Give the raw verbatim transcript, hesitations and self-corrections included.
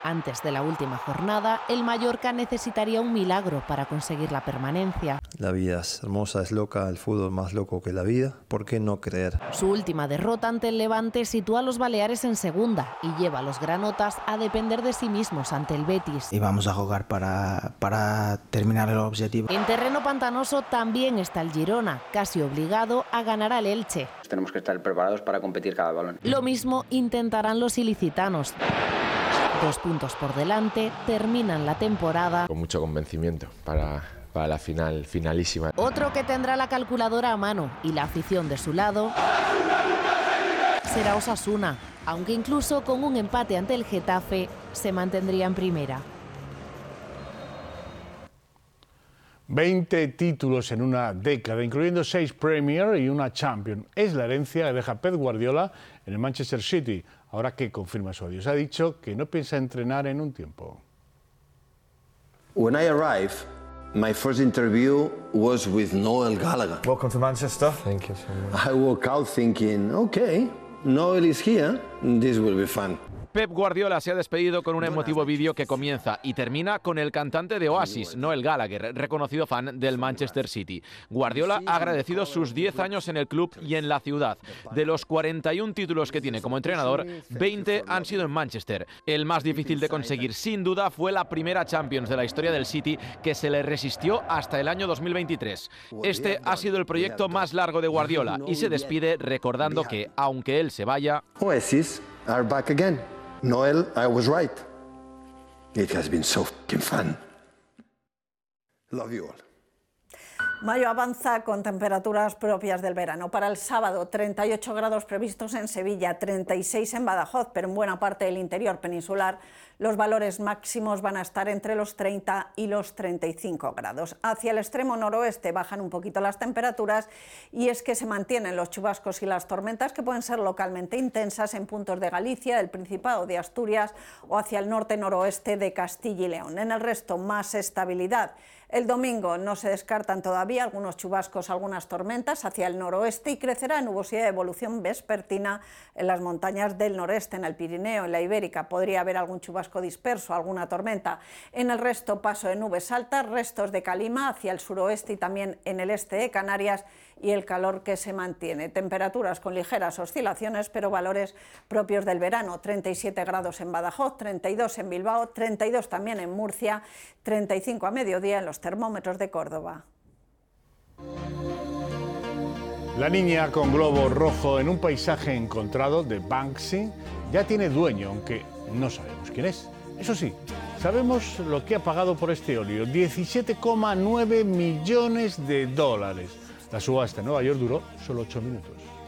Antes de la última jornada, el Mallorca necesitaría un milagro para conseguir la permanencia. La vida es hermosa, es loca, el fútbol más loco que la vida. ¿Por qué no creer? Su última derrota ante el Levante sitúa a los Baleares en segunda y lleva a los granotas a depender de sí mismos ante el Betis. Y vamos a jugar para, para terminar el objetivo. En terreno pantanoso también está el Girona, casi obligado a ganar al Elche. Tenemos que estar preparados para competir cada balón. Lo mismo intentarán los ilicitanos. Dos puntos por delante, terminan la temporada con mucho convencimiento para, para la final finalísima. Otro que tendrá la calculadora a mano y la afición de su lado será Osasuna, aunque incluso con un empate ante el Getafe se mantendría en primera. veinte títulos en una década, incluyendo seis Premier y una Champions. Es la herencia que deja Pep Guardiola en el Manchester City, ahora que confirma su adiós. Ha dicho que no piensa entrenar en un tiempo. When I arrived, my first interview was with Noel Gallagher. Welcome to Manchester. Thank you so much. I woke out thinking, okay, Noel is here, this will be fun. Pep Guardiola se ha despedido con un emotivo vídeo que comienza y termina con el cantante de Oasis, Noel Gallagher, reconocido fan del Manchester City. Guardiola ha agradecido sus diez años en el club y en la ciudad. De los cuarenta y un títulos que tiene como entrenador, veinte han sido en Manchester. El más difícil de conseguir, sin duda, fue la primera Champions de la historia del City, que se le resistió hasta el año dos mil veintitrés. Este ha sido el proyecto más largo de Guardiola y se despide recordando que, aunque él se vaya, Oasis are back again. Noel, I was right. It has been so fucking fun. Love you all. Mayo avanza con temperaturas propias del verano. Para el sábado, treinta y ocho grados previstos en Sevilla, treinta y seis en Badajoz, pero en buena parte del interior peninsular los valores máximos van a estar entre los treinta y los treinta y cinco grados. Hacia el extremo noroeste bajan un poquito las temperaturas y es que se mantienen los chubascos y las tormentas que pueden ser localmente intensas en puntos de Galicia, del Principado de Asturias o hacia el norte-noroeste de Castilla y León. En el resto, más estabilidad. El domingo no se descartan todavía algunos chubascos, algunas tormentas hacia el noroeste y crecerá nubosidad de evolución vespertina en las montañas del noreste, en el Pirineo, en la Ibérica. Podría haber algún chubasco disperso, alguna tormenta. En el resto, paso de nubes altas, restos de calima hacia el suroeste y también en el este de Canarias y el calor que se mantiene. Temperaturas con ligeras oscilaciones, pero valores propios del verano. treinta y siete grados en Badajoz, treinta y dos en Bilbao, treinta y dos también en Murcia, treinta y cinco a mediodía en los termómetros de Córdoba. La niña con globo rojo en un paisaje encontrado de Banksy ya tiene dueño, aunque no sabemos quién es. Eso sí, sabemos lo que ha pagado por este óleo, diecisiete coma nueve millones de dólares. La subasta en Nueva York duró solo ocho minutos.